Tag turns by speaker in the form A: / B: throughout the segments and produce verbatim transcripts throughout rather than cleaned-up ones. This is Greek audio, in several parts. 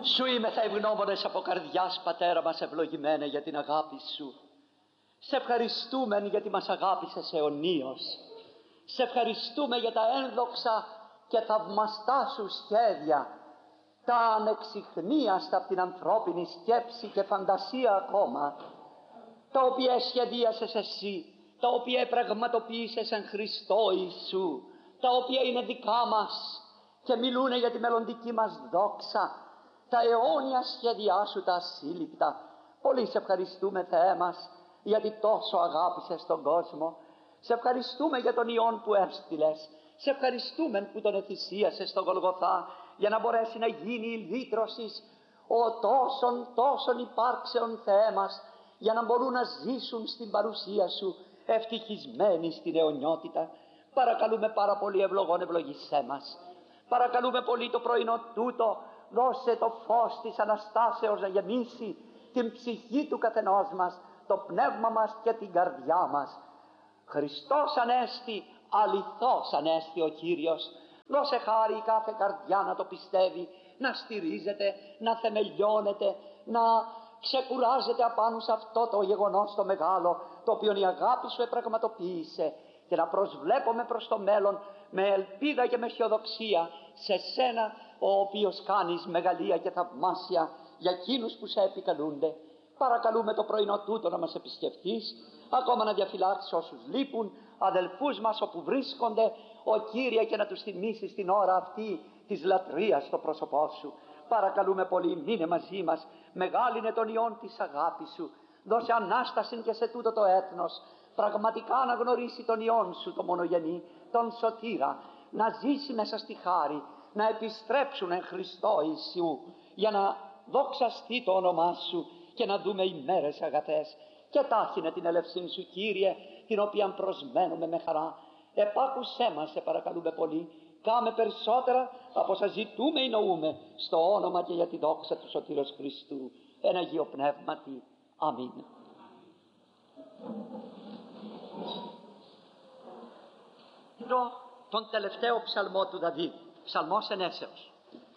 A: Σου είμαι θα ευγνώμονες από καρδιάς, Πατέρα μας ευλογημένε, για την αγάπη Σου. Σε ευχαριστούμε γιατί μας αγάπησες αιωνίως. Σε ευχαριστούμε για τα ένδοξα και θαυμαστά Σου σχέδια, τα ανεξιχνίαστα από την ανθρώπινη σκέψη και φαντασία ακόμα, τα οποία σχεδίασες Εσύ, τα οποία πραγματοποίησες εν Χριστώ Ιησού, τα οποία είναι δικά μας και μιλούν για τη μελλοντική μας δόξα, τα αιώνια σχέδιά Σου τα ασύλληπτα. Πολύ σε ευχαριστούμε, Θεέ μας, γιατί τόσο αγάπησες τον κόσμο. Σε ευχαριστούμε για τον Υιόν που έστειλες. Σε ευχαριστούμε που τον εθυσίασες στον Γολγοθά, για να μπορέσει να γίνει η λύτρωσης ο τόσων τόσων υπάρξεων, Θεέ μας, για να μπορούν να ζήσουν στην παρουσία Σου ευτυχισμένοι στην αιωνιότητα. Παρακαλούμε πάρα πολύ, ευλογών ευλογήσέ μας. Παρακαλούμε πολύ το πρωινό τούτο, δώσε το φως της Αναστάσεως να γεμίσει την ψυχή του καθενός μας, το πνεύμα μας και την καρδιά μας. Χριστός Ανέστη, αληθώς Ανέστη ο Κύριος. Δώσε χάρη κάθε καρδιά να το πιστεύει, να στηρίζεται, να θεμελιώνεται, να ξεκουράζεται απάνω σε αυτό το γεγονός το μεγάλο, το οποίο η αγάπη Σου επραγματοποίησε, και να προσβλέπουμε προς το μέλλον με ελπίδα και με αισιοδοξία σε Σένα, ο οποίος κάνεις μεγαλεία και θαυμάσια για εκείνους που Σε επικαλούνται. Παρακαλούμε το πρωινό τούτο να μας επισκεφθείς, ακόμα να διαφυλάξεις όσους λείπουν, αδελφούς μας όπου βρίσκονται, ο Κύριε, και να τους θυμίσεις την ώρα αυτή της λατρείας στο πρόσωπό Σου. Παρακαλούμε πολύ, μείνε μαζί μας, μεγάλη είναι τον Υιόν της αγάπης Σου. Δώσε Ανάσταση και σε τούτο το έθνος, πραγματικά να γνωρίσει τον Υιόν Σου, το μονογενή, τον Σωτήρα, να ζήσει μέσα στη χάρη, να επιστρέψουν εν Χριστώ Ιησού, για να δοξαστεί το όνομά Σου και να δούμε ημέρες αγαθές. Και τάχινε την ελευσήν Σου, Κύριε, την οποία προσμένουμε με χαρά. Επάκουσέ μας, σε παρακαλούμε πολύ, κάμε περισσότερα από όσα ζητούμε ή νοούμε, στο όνομα και για τη δόξα του Σωτήρος Χριστού, εν Αγίο Πνεύματι. Αμήν. Τον τελευταίο ψαλμό του Δαβίδ, ψαλμός ενέσεως.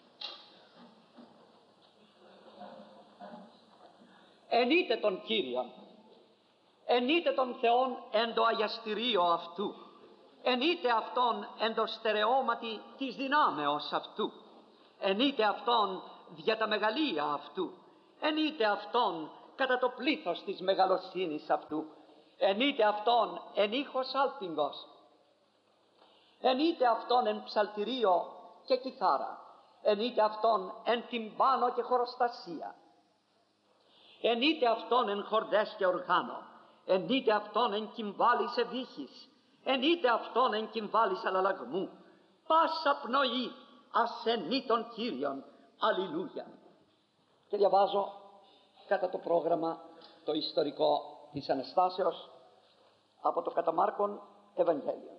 A: Ενείτε τον Κύριον, ενείτε τον Θεόν εν το αγιαστηρίο αυτού, ενείτε Αυτόν εν το στερεώματι της δυνάμεως αυτού, ενείτε Αυτόν δια τα μεγαλεία αυτού, ενείτε Αυτόν κατά το πλήθος της μεγαλοσύνης αυτού, ενείτε Αυτόν εν ήχος άλπιγγος, ενείτε Αυτόν εν ψαλτηρίο και κιθάρα, ενείτε Αυτόν εν τυμπάνο και χοροστασία, ενείτε Αυτόν εν χορδές και οργάνο, ενείτε Αυτόν εν κυμβάλης ευήχης, ενείτε Αυτόν εν κυμβάλης αλλαλαγμού. Πάσα πνοή ασενεί τον Κύριον. Αλληλούια. Και διαβάζω κατά το πρόγραμμα το ιστορικό της Αναστάσεως από το κατά Μάρκον Ευαγγέλιο.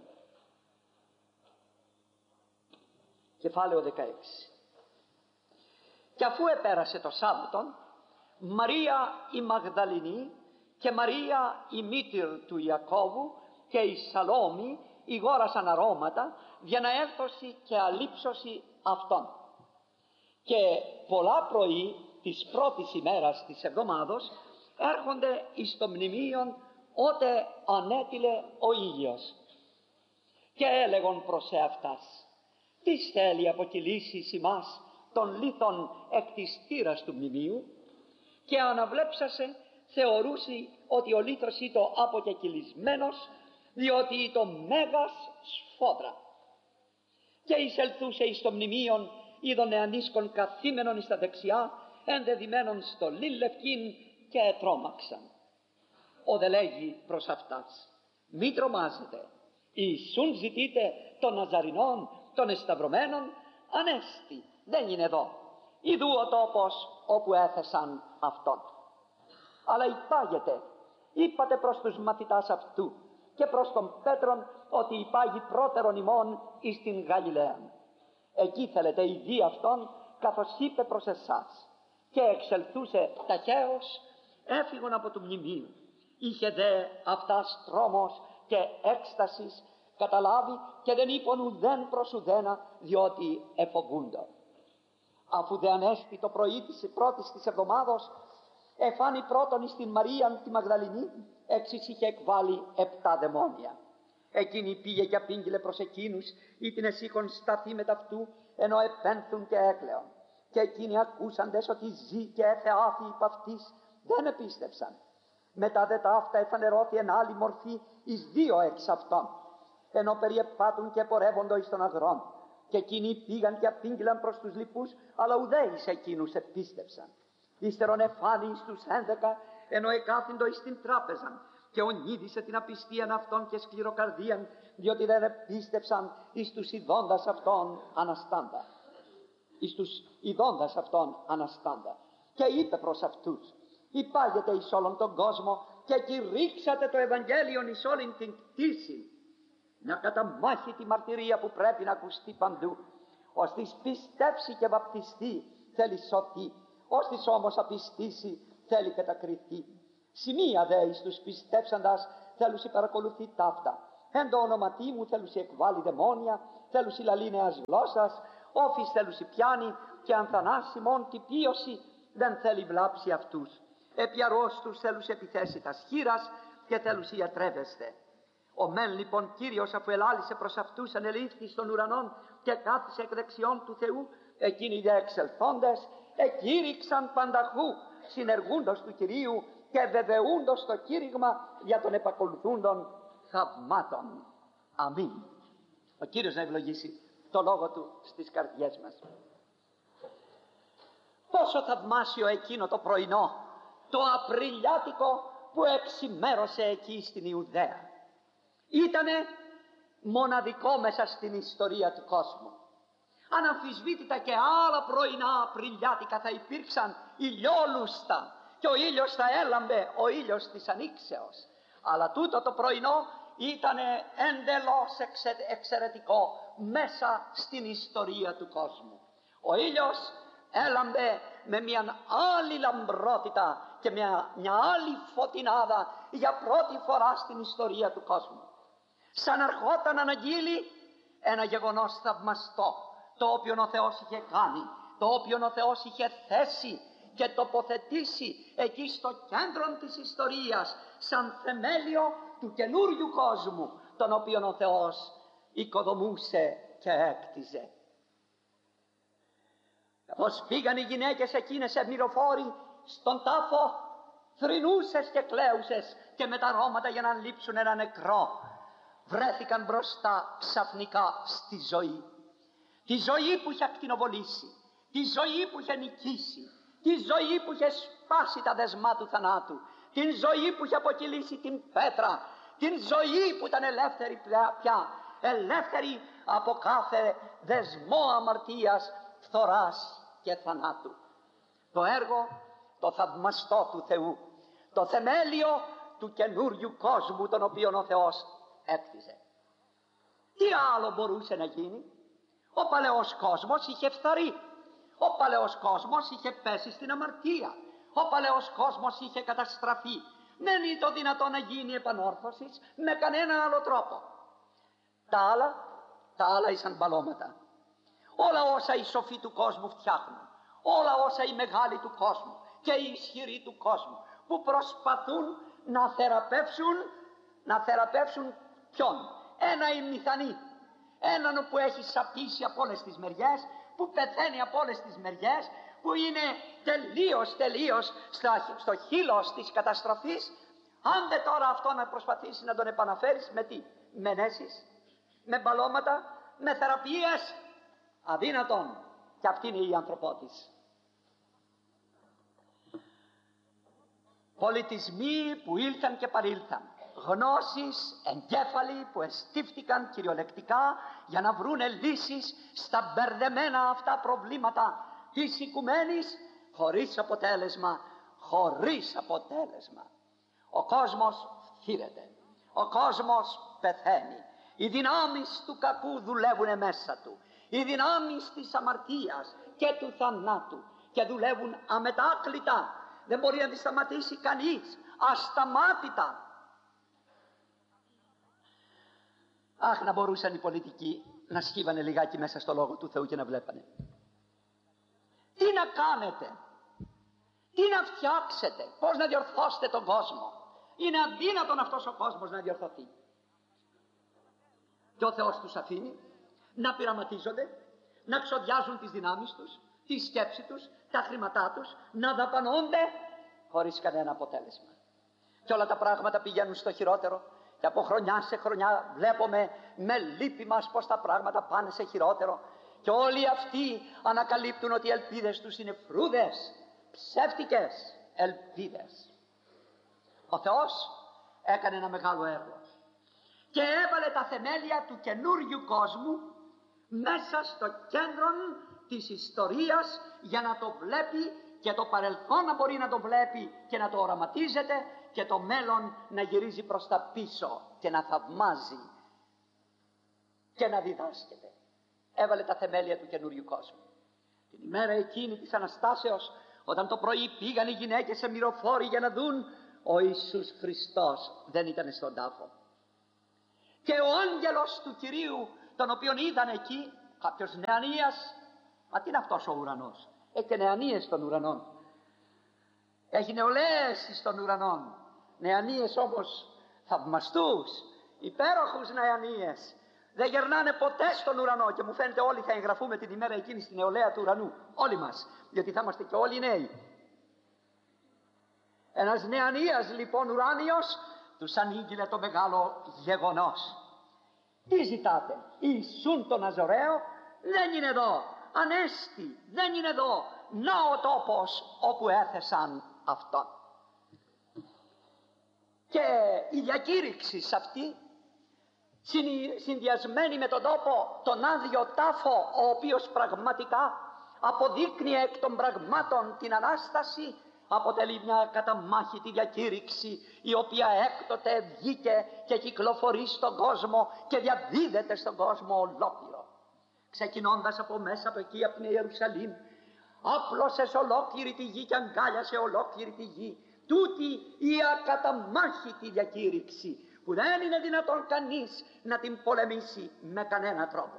A: Κεφάλαιο δεκαέξι. Και αφού επέρασε το Σάββατον, Μαρία η Μαγδαληνή και Μαρία η μήτηρ του Ιακώβου και η Σαλόμη ηγόρασαν αρώματα για να έλθωση και αλείψωση αυτών. Και πολλά πρωί της πρώτης ημέρας της εβδομάδος έρχονται εις το μνημείον ότε ανέτειλε ο ήλιος. Και έλεγον προς εαυτάς, τι θέλει αποκυλήσεις ημάς των λίθων εκ της θύρας του μνημείου? Και αναβλέψασε θεωρούσι ότι ο λίθος ήτο αποκεκυλισμένος, διότι ήτο μέγας σφόδρα. Και εισελθούσε εις το μνημείον είδον εανίσκον καθήμενον εις τα δεξιά, ενδεδειμένον στο λιλευκήν, και ετρώμαξαν. Ο δε λέγει προς αυτάς, μη τρομάζετε, Ιησούν ζητείτε των Ναζαρινών, των εσταυρωμένων? Ανέστη, δεν είναι εδώ. Ιδού ο τόπος όπου έθεσαν αυτόν. Αλλά υπάγεται, είπατε προς τους μαθητάς αυτού και προς τον Πέτρον, ότι υπάγει πρώτερον ημών εις την Γαλιλαία. Εκεί θέλετε ειδή αυτόν, καθώς είπε προς εσάς. Και εξελθούσε ταχαίως, έφυγον από του μνημείου. Είχε δε αυτάς τρόμος και έκστασης καταλάβει, και δεν είπον ουδέν προς ουδένα, διότι εφοβούντο. Αφού δε ανέστη το πρωί της πρώτης της εβδομάδος, εφάνει πρώτον στην Μαρία τη Μαγδαληνή, έξις είχε εκβάλει επτά δαιμόνια. Εκείνη πήγε και απήγγειλε προς εκείνους, ή την εσύχων σταθεί με ταυτού, ενώ επένθουν και έκλαιον. Και εκείνοι ακούσαντες ότι ζει και έθεάθη υπ' αυτής, δεν επίστευσαν. Μετά δε ταύτα εφανερώθη εν άλλη μορφή εις δύο εξ αυτών, ενώ περιεπάτουν και πορεύοντο εις των αγρών. Και εκείνοι πήγαν και απήγγειλαν προς τους λοιπούς, αλλά ουδέ εις εκείνους επίστευσαν. Ύστερον εφάνει εις τους ένδεκα, ενώ εκάθυντο εις την τράπεζαν, και ονείδησε την απιστίαν αυτών και σκληροκαρδίαν, διότι δεν επίστευσαν εις τους ειδώντας αυτών αναστάντα. Εις τους ειδώντας αυτών αναστάντα. Και είπε προς αυτούς, υπάγετε εις όλον τον κόσμο και κηρύξατε το Ευαγγέλιον εις όλην την κτήση, να καταμάχει τη μαρτυρία που πρέπει να ακουστεί παντού. Ώστις πιστέψει και βαπτιστεί θέλει σωθεί, ώστις όμως απιστήσει θέλει κατακριθεί. Σημεία δε εις τους πιστέψαντας θέλουσι παρακολουθεί ταύτα. Εν το όνοματί μου θέλουσι εκβάλλει δαιμόνια, θέλουσι λαλεί νέας γλώσσας, όφης θέλουσι πιάνει, και αν θανάσιμον τη πίωση δεν θέλει βλάψει αυτούς. Επί αρρώστους θέλουσι επιθέσει τας χείρας και θέλουσι ιατρεύεστε. Ο μεν λοιπόν Κύριος, αφού ελάλησε προς αυτούς, ανελήφθη στον ουρανόν και κάθισε εκ δεξιών του Θεού. Εκείνοι δε εξελθόντες εκήρυξαν πανταχού, συνεργούντος του Κυρίου και βεβαιούντος το κήρυγμα για τον επακολουθούντων θαυμάτων. Αμήν. Ο Κύριος να ευλογήσει το λόγο του στις καρδιές μας. Πόσο θαυμάσιο εκείνο το πρωινό, το απριλιάτικο που εξημέρωσε εκεί στην Ιουδαία. Ήτανε μοναδικό μέσα στην ιστορία του κόσμου. Αναμφισβήτητα και άλλα πρωινά απριλιάτικα θα υπήρξαν ηλιόλουστα και ο ήλιος θα έλαμπε, ο ήλιος της ανοίξεως. Αλλά τούτο το πρωινό ήτανε εντελώς εξαιρετικό μέσα στην ιστορία του κόσμου. Ο ήλιος έλαμπε με μια άλλη λαμπρότητα και μια, μια άλλη φωτεινάδα για πρώτη φορά στην ιστορία του κόσμου. Σαν αρχόταν να αναγγείλει ένα γεγονός θαυμαστό, το οποίο ο Θεός είχε κάνει, το οποίο ο Θεός είχε θέσει και τοποθετήσει εκεί στο κέντρο της ιστορίας, σαν θεμέλιο του καινούριου κόσμου, τον οποίο ο Θεός οικοδομούσε και έκτιζε. Καθώς πήγαν οι γυναίκες εκείνες ευμυροφόροι στον τάφο, θρηνούσες και κλαίουσες και με τα αρώματα για να λείψουν ένα νεκρό, βρέθηκαν μπροστά ξαφνικά στη ζωή. Τη ζωή που είχε ακτινοβολήσει, τη ζωή που είχε νικήσει, τη ζωή που είχε σπάσει τα δεσμά του θανάτου, την ζωή που είχε αποκυλήσει την πέτρα, την ζωή που ήταν ελεύθερη πια, ελεύθερη από κάθε δεσμό αμαρτίας, φθοράς και θανάτου. Το έργο, το θαυμαστό του Θεού, το θεμέλιο του καινούριου κόσμου τον οποίο ο Θεός έκτιζε. Τι άλλο μπορούσε να γίνει? Ο παλαιός κόσμος είχε φθαρεί, ο παλαιός κόσμος είχε πέσει στην αμαρτία, ο παλαιός κόσμος είχε καταστραφεί. Δεν ήταν δυνατό να γίνει επανόρθωση με κανένα άλλο τρόπο. Τα άλλα, τα άλλα ήσαν μπαλώματα. Όλα όσα οι σοφοί του κόσμου φτιάχνουν, όλα όσα οι μεγάλοι του κόσμου και οι ισχυροί του κόσμου που προσπαθούν να θεραπεύσουν, να θεραπεύσουν ποιον? Ένα ημιθανή, έναν που έχει σαπίσει από όλες τις μεριές, που πεθαίνει από όλες τις μεριές, που είναι τελείως τελείως στο χείλος της καταστροφής. Αν δεν τώρα αυτό να προσπαθήσει να τον επαναφέρεις με τι? Με νέσεις, με μπαλώματα, με θεραπείες? Αδύνατον. Και αυτή είναι η ανθρωπότης. Πολιτισμοί που ήλθαν και παρήλθαν, γνώσεις, εγκέφαλοι που εστίφθηκαν κυριολεκτικά για να βρούνε λύσεις στα μπερδεμένα αυτά προβλήματα της οικουμένης, χωρίς αποτέλεσμα, χωρίς αποτέλεσμα. Ο κόσμος φθήρεται, ο κόσμος πεθαίνει, οι δυνάμεις του κακού δουλεύουν μέσα του, οι δυνάμεις της αμαρτίας και του θανάτου και δουλεύουν αμετάκλητα. Δεν μπορεί να τη σταματήσει κανείς, ασταμάτητα. Αχ, να μπορούσαν οι πολιτικοί να σκύβανε λιγάκι μέσα στο λόγο του Θεού και να βλέπανε. να κάνετε, τι να φτιάξετε, πώς να διορθώσετε τον κόσμο. Είναι αδύνατον αυτός ο κόσμος να διορθωθεί. Και ο Θεός τους αφήνει να πειραματίζονται, να ξοδιάζουν τις δυνάμεις τους, τη σκέψη τους, τα χρήματά τους, να δαπανώνται χωρίς κανένα αποτέλεσμα. Και όλα τα πράγματα πηγαίνουν στο χειρότερο. Και από χρονιά σε χρονιά βλέπουμε με λύπη μας πως τα πράγματα πάνε σε χειρότερο. Και όλοι αυτοί ανακαλύπτουν ότι οι ελπίδες τους είναι φρούδες, ψεύτικες ελπίδες. Ο Θεός έκανε ένα μεγάλο έργο και έβαλε τα θεμέλια του καινούριου κόσμου μέσα στο κέντρο της ιστορίας, για να το βλέπει και το παρελθόν να μπορεί να το βλέπει και να το οραματίζεται, και το μέλλον να γυρίζει προς τα πίσω και να θαυμάζει και να διδάσκεται. Έβαλε τα θεμέλια του καινούριου κόσμου. Την ημέρα εκείνη της Αναστάσεως, όταν το πρωί πήγαν οι γυναίκες σε μυροφόροι για να δουν, ο Ιησούς Χριστός δεν ήταν στον τάφο. Και ο άγγελος του Κυρίου, τον οποίον είδαν εκεί, κάποιος νεανίας, μα τι είναι αυτός ο ουρανός, έχει και νεανίες των ουρανών, έχει νεολαίες στον ουρανών, νεανίες όμως θαυμαστούς, υπέροχους νεανίες, δεν γερνάνε ποτέ στον ουρανό, και μου φαίνεται όλοι θα εγγραφούμε την ημέρα εκείνη στη νεολαία του ουρανού, όλοι μας, γιατί θα είμαστε και όλοι νέοι. Ένας νεανίας λοιπόν ουράνιος τους ανήγγειλε το μεγάλο γεγονός. Τι ζητάτε? Ιησούν τον Ναζωραίο δεν είναι εδώ, ανέστη, δεν είναι εδώ, να ο τόπος όπου έθεσαν αυτόν. Και η διακήρυξη σε αυτή, συνδυασμένη με τον τόπο, τον άδειο τάφο, ο οποίος πραγματικά αποδείκνυε εκ των πραγμάτων την Ανάσταση, αποτελεί μια καταμάχητη διακήρυξη, η οποία έκτοτε βγήκε και κυκλοφορεί στον κόσμο και διαδίδεται στον κόσμο ολόκληρο. Ξεκινώντας από μέσα από εκεί, από την Ιερουσαλήμ, άπλωσε σε ολόκληρη τη γη και αγκάλιασε ολόκληρη τη γη τούτη η ακαταμάχητη διακήρυξη, που δεν είναι δυνατόν κανείς να την πολεμήσει με κανένα τρόπο.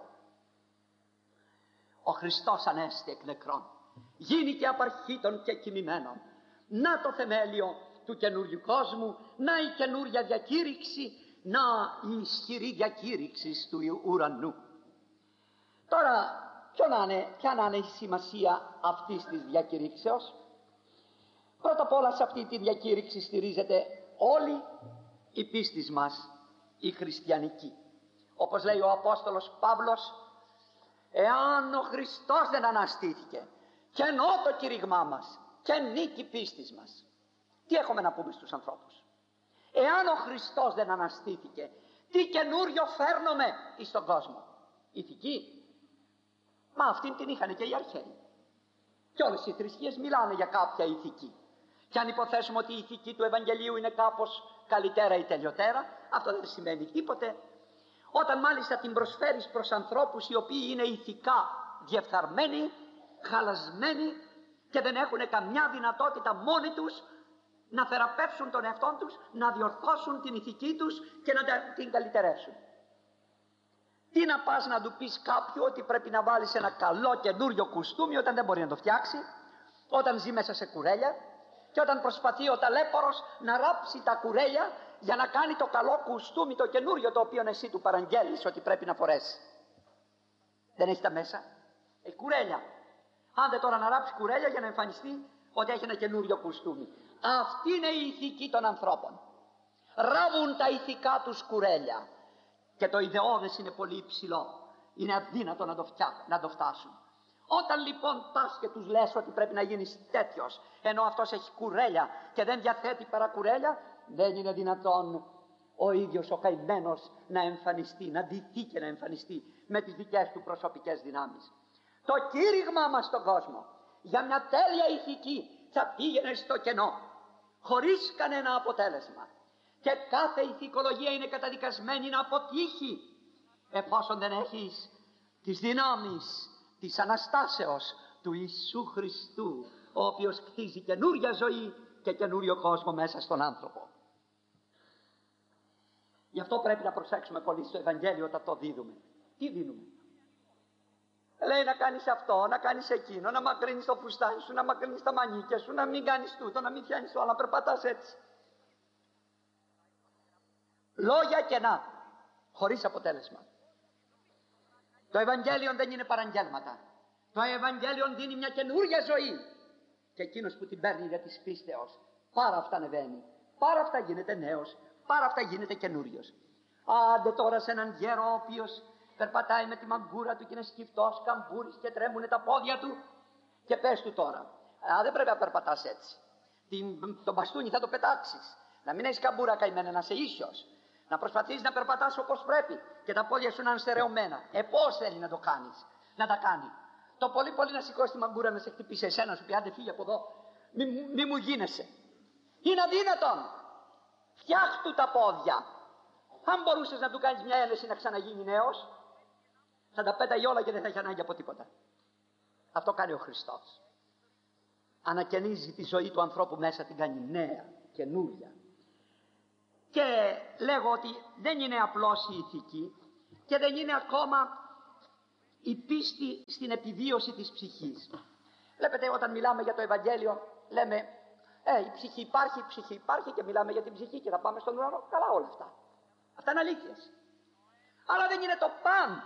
A: Ο Χριστός ανέστη εκ νεκρών, γίνηκε απαρχήτων και κοιμημένων. Να το θεμέλιο του καινούριου κόσμου, να η καινούρια διακήρυξη, να η ισχυρή διακήρυξη του ουρανού. Τώρα, ποιο να είναι, ποια να είναι η σημασία αυτής της διακήρυξεως? Πρώτα απ' όλα, σε αυτή τη διακήρυξη στηρίζεται όλη η πίστη μας, η χριστιανική. Όπως λέει ο Απόστολος Παύλος, εάν ο Χριστός δεν αναστήθηκε, και ενώ το κήρυγμά μας και νίκη πίστης μας, τι έχουμε να πούμε στους ανθρώπους? Εάν ο Χριστός δεν αναστήθηκε, τι καινούριο φέρνουμε εις τον κόσμο? Ηθική? Μα αυτήν την είχαν και οι αρχαίοι. Και όλες οι θρησκείες μιλάνε για κάποια ηθική. Και αν υποθέσουμε ότι η ηθική του Ευαγγελίου είναι κάπως καλύτερα ή τελειωτέρα, αυτό δεν σημαίνει τίποτε. Όταν μάλιστα την προσφέρεις προς ανθρώπους οι οποίοι είναι ηθικά διεφθαρμένοι, χαλασμένοι και δεν έχουν καμιά δυνατότητα μόνοι τους να θεραπεύσουν τον εαυτό τους, να διορθώσουν την ηθική τους και να την καλυτερεύσουν. Τι να πας να του πεις κάποιου ότι πρέπει να βάλεις ένα καλό καινούριο κουστούμι όταν δεν μπορεί να το φτιάξει, όταν ζει μέσα σε κουρέλια, και όταν προσπαθεί ο ταλέπορος να ράψει τα κουρέλια για να κάνει το καλό κουστούμι, το καινούριο, το οποίο εσύ του παραγγέλεις ότι πρέπει να φορέσει? Δεν έχει τα μέσα, έχει κουρέλια. Άντε τώρα να ράψει κουρέλια για να εμφανιστεί ότι έχει ένα καινούριο κουστούμι. Αυτή είναι η ηθική των ανθρώπων. Ράβουν τα ηθικά τους κουρέλια και το ιδεώδες είναι πολύ υψηλό. Είναι αδύνατο να το, φτιά, να το φτάσουν. Όταν λοιπόν πας και τους λες ότι πρέπει να γίνεις τέτοιος, ενώ αυτός έχει κουρέλια και δεν διαθέτει παρά κουρέλια, δεν είναι δυνατόν ο ίδιος ο καημένος να εμφανιστεί, να ντυθεί και να εμφανιστεί με τις δικές του προσωπικές δυνάμεις. Το κήρυγμα μας στον κόσμο για μια τέλεια ηθική θα πήγαινε στο κενό, χωρίς κανένα αποτέλεσμα. Και κάθε ηθικολογία είναι καταδικασμένη να αποτύχει, εφόσον δεν έχεις τις δυνάμεις της Αναστάσεως του Ιησού Χριστού, ο οποίος κτίζει καινούρια ζωή και καινούριο κόσμο μέσα στον άνθρωπο. Γι' αυτό πρέπει να προσέξουμε πολύ στο Ευαγγέλιο όταν το δίδουμε. Τι δίνουμε? Λέει να κάνεις αυτό, να κάνεις εκείνο, να μακρύνεις το φουστάνι σου, να μακρύνεις τα μανίκια σου, να μην κάνεις τούτο, να μην πιάνεις το άλλο, να περπατάς έτσι. Λόγια κενά, χωρίς αποτέλεσμα. Το Ευαγγέλιο δεν είναι παραγγέλματα. Το Ευαγγέλιο δίνει μια καινούργια ζωή. Και εκείνος που την παίρνει για της πίστεως, πάρα αυτά ανεβαίνει, πάρα αυτά γίνεται νέος, πάρα αυτά γίνεται καινούριος. Άντε τώρα σε έναν γέρο ο οποίος περπατάει με τη μαγκούρα του και είναι σκυφτός, καμπούρης και τρέμουνε τα πόδια του, και πες του τώρα, α, δεν πρέπει να περπατάς έτσι. Την, τον μπαστούνι θα το πετάξεις. Να μην έχεις καμπούρα καημένα, να είσαι ίσιος. Να προσπαθείς να περπατάς όπως πρέπει και τα πόδια σου να είναι στερεωμένα. Ε, πώς θέλει να το κάνεις, να τα κάνει. Το πολύ πολύ να σηκώσει τη μαγκούρα να σε χτυπήσει εσένα, σου πει άντε φύγε από εδώ. Μη, μη μου γίνεσαι. Είναι αδύνατον. Φτιάχτου τα πόδια. Αν μπορούσες να του κάνεις μια έλεση να ξαναγίνει νέος, θα τα πέταγε όλα και δεν θα έχει ανάγκη από τίποτα. Αυτό κάνει ο Χριστός. Ανακαινίζει τη ζωή του ανθρώπου μέσα, την κάνει νέα, καινούρια. Και λέγω ότι δεν είναι απλώς η ηθική και δεν είναι ακόμα η πίστη στην επιβίωση της ψυχής. Βλέπετε, όταν μιλάμε για το Ευαγγέλιο λέμε ε, η ψυχή υπάρχει, η ψυχή υπάρχει και μιλάμε για την ψυχή και θα πάμε στον ουρανό. Καλά όλα αυτά. Αυτά είναι αλήθειες. Αλλά δεν είναι το παν.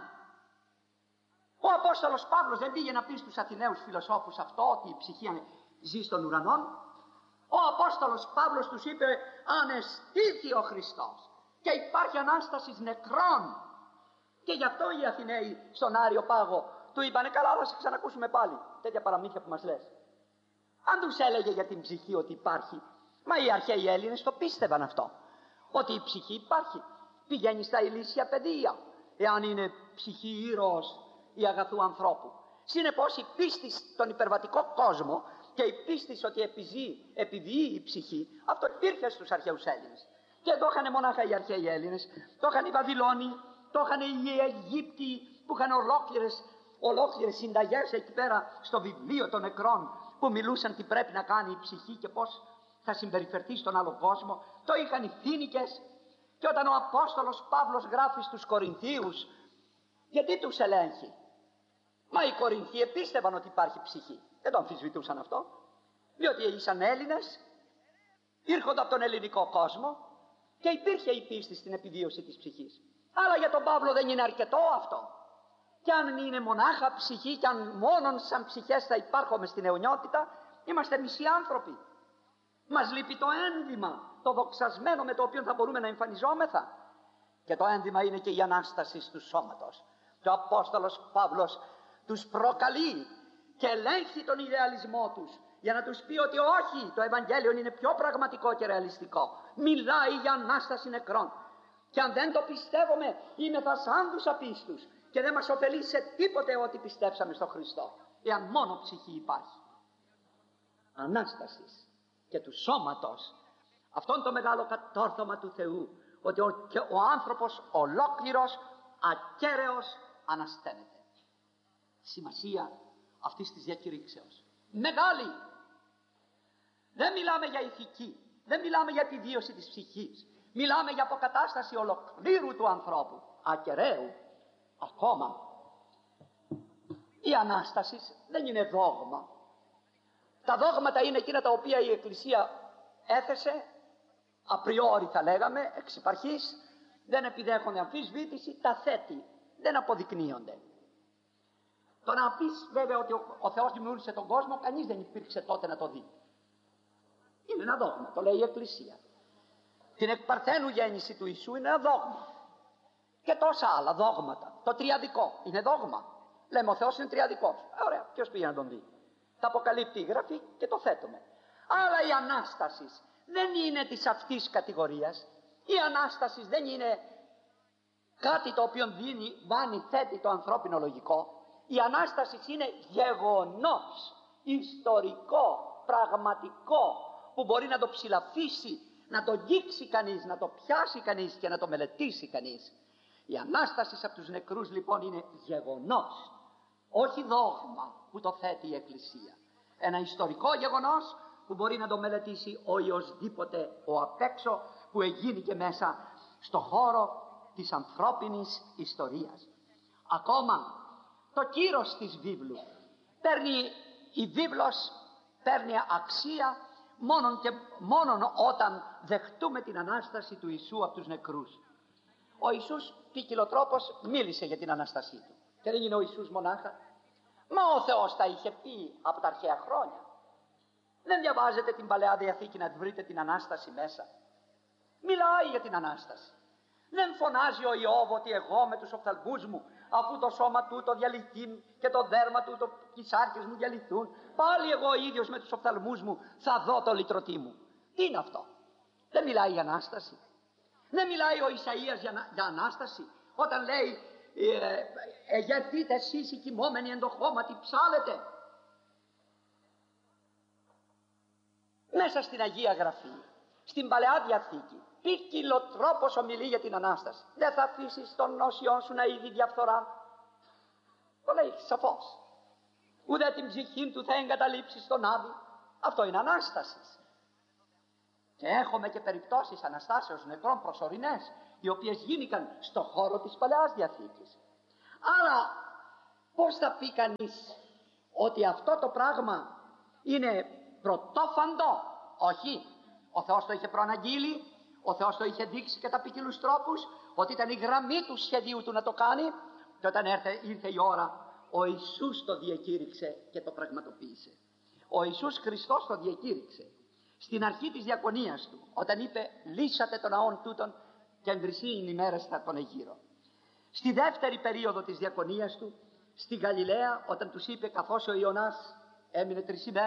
A: Ο Απόστολος Παύλος δεν πήγε να πει στους Αθηναίους φιλοσόφους αυτό, ότι η ψυχή ζει στον ουρανό. Ο Απόστολος Παύλος τους είπε ανεστήθη ο Χριστός και υπάρχει Ανάστασης νεκρών. Και γι' αυτό οι Αθηναίοι στον Άριο Πάγο του είπανε καλά, θα σε ξανακούσουμε πάλι τέτοια παραμύθια που μας λες. Αν τους έλεγε για την ψυχή ότι υπάρχει, μα οι αρχαίοι Έλληνες το πίστευαν αυτό, ότι η ψυχή υπάρχει. Πηγαίνει στα ηλίσια παιδεία, εάν είναι ψυχή ήρωος ή αγαθού ανθρώπου. Συνεπώς η πίστη στον υπερβατικό κόσμο και η πίστη ότι επιζεί, επιδιεί η ψυχή, αυτό υπήρχε στους αρχαίους Έλληνες. Και το είχαν μονάχα οι αρχαίοι Έλληνες, το είχαν οι Βαβυλώνοι, το είχαν οι Αιγύπτιοι που είχαν ολόκληρες, ολόκληρες συνταγές εκεί πέρα στο βιβλίο των νεκρών που μιλούσαν τι πρέπει να κάνει η ψυχή και πώς θα συμπεριφερθεί στον άλλο κόσμο. Το είχαν οι Φοίνικες. Και όταν ο Απόστολος Παύλος γράφει στους Κορινθίους, γιατί τους ελέγχει? Μα οι Κορινθίοι πίστευαν ότι υπάρχει ψυχή. Δεν το αμφισβητούσαν αυτό. Διότι ήσαν Έλληνες, ήρχονταν από τον ελληνικό κόσμο και υπήρχε η πίστη στην επιβίωση της ψυχής. Αλλά για τον Παύλο δεν είναι αρκετό αυτό. Και αν είναι μονάχα ψυχή και αν μόνον σαν ψυχές θα υπάρχουμε στην αιωνιότητα, είμαστε μισοί άνθρωποι. Μας λείπει το ένδυμα, το δοξασμένο με το οποίο θα μπορούμε να εμφανιζόμεθα. Και το ένδυμα είναι και η Ανάσταση του σώματος. Και ο Απόστολος Παύλος τους προκαλεί και ελέγχει τον ιδεαλισμό τους για να τους πει ότι όχι, το Ευαγγέλιο είναι πιο πραγματικό και ρεαλιστικό. Μιλάει για Ανάσταση νεκρών. Και αν δεν το πιστεύουμε, είμαι θα σαν τους απίστους και δεν μας ωφελεί σε τίποτε ότι πιστέψαμε στον Χριστό, εάν μόνο ψυχή υπάρχει. Ανάστασης και του σώματος, αυτόν το μεγάλο κατόρθωμα του Θεού, ότι ο, και ο άνθρωπος ολόκληρος, ακέραιος ανασταίνεται. Σημασία αυτής της διακηρύξεως μεγάλη. Δεν μιλάμε για ηθική, δεν μιλάμε για επιβίωση της ψυχής, μιλάμε για αποκατάσταση ολοκλήρου του ανθρώπου, ακεραίου. Ακόμα η Ανάσταση δεν είναι δόγμα. Τα δόγματα είναι εκείνα τα οποία η Εκκλησία έθεσε απριόρι, θα λέγαμε, εξ υπαρχής, δεν επιδέχονται αμφισβήτηση, τα θέτει, δεν αποδεικνύονται. Το να πεις βέβαια ότι ο, ο Θεός δημιούργησε τον κόσμο, κανείς δεν υπήρξε τότε να το δει. Είναι ένα δόγμα, το λέει η Εκκλησία. Την εκπαρθένου γέννηση του Ιησού είναι ένα δόγμα. Και τόσα άλλα δόγματα. Το τριαδικό είναι δόγμα. Λέμε ο Θεός είναι τριαδικός. Ωραία, ποιος πήγε να τον δει? Τα αποκαλύπτει η Γραφή και το θέτουμε. Αλλά η Ανάσταση δεν είναι της αυτής κατηγορίας. Η Ανάσταση δεν είναι κάτι το οποίο δίνει, βάνει, θέτει το ανθρώπινο λογικό. Η Ανάσταση είναι γεγονός, ιστορικό, πραγματικό, που μπορεί να το ψηλαφίσει, να το γίξει κανείς, να το πιάσει κανείς και να το μελετήσει κανείς. Η Ανάσταση από τους νεκρούς λοιπόν είναι γεγονός, όχι δόγμα που το θέτει η Εκκλησία. Ένα ιστορικό γεγονός που μπορεί να το μελετήσει ο οποιοσδήποτε ο απ' έξω που εγίνει και μέσα στο χώρο της ανθρώπινης ιστορίας. Ακόμα το κύρος της βίβλου. Παίρνει η βίβλος, παίρνει αξία μόνον και μόνον όταν δεχτούμε την Ανάσταση του Ιησού από τους νεκρούς. Ο Ιησούς ποικιλοτρόπως μίλησε για την Ανάστασή του. Και δεν είναι ο Ιησούς μονάχα. Μα ο Θεός τα είχε πει από τα αρχαία χρόνια. Δεν διαβάζετε την Παλαιά Διαθήκη να βρείτε την Ανάσταση μέσα? Μιλάει για την Ανάσταση. Δεν φωνάζει ο Ιώβ ότι εγώ με τους οφθαλμούς μου, αφού το σώμα του το διαλυθεί και το δέρμα του, το, οι σάρκες μου διαλυθούν, πάλι εγώ ίδιος με τους οφθαλμούς μου θα δω το λυτρωτή μου. Τι είναι αυτό? Δεν μιλάει για Ανάσταση? Δεν μιλάει ο Ισαΐας για, για Ανάσταση όταν λέει ε, «Εγερθείτε εσείς οι κοιμόμενοι εν το χώματι, ψάλετε»? Μέσα στην Αγία Γραφή, στην Παλαιά Διαθήκη, ποικιλοτρόπως ομιλεί για την Ανάσταση. Δεν θα αφήσεις τον όσιον σου να είδει διαφθορά. Το λέει σαφώς. Ούτε την ψυχή του θα εγκαταλείψει στον Άδη. Αυτό είναι Ανάσταση. Και έχουμε και περιπτώσεις Αναστάσεως νεκρών προσωρινές, οι οποίες γίνηκαν στο χώρο της Παλαιάς Διαθήκης. Άρα πώς θα πει κανείς ότι αυτό το πράγμα είναι πρωτόφαντο? Όχι. Ο Θεός το είχε προαναγγείλει, ο Θεός το είχε δείξει κατά ποικιλούς τρόπους, ότι ήταν η γραμμή του σχεδίου του να το κάνει, και όταν ήρθε, ήρθε η ώρα, ο Ιησούς το διακήρυξε και το πραγματοποίησε. Ο Ιησούς Χριστός το διακήρυξε στην αρχή της διακονίας του, όταν είπε «Λύσατε τον ναόν τούτον και εγκρισίην ημέρες θα τον εγείρω». Στη δεύτερη περίοδο της διακονίας του, στη Γαλιλαία, όταν τους είπε, καθώς ο Ιωνάς έμεινε τρεις ημέρες